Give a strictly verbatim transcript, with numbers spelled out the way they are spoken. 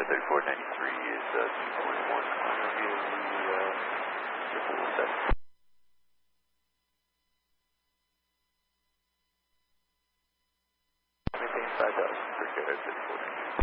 thirty-four ninety-three is uh, two twenty-one on review. The uh, triple seven. Maintain five thousand for K thirty-four ninety-three.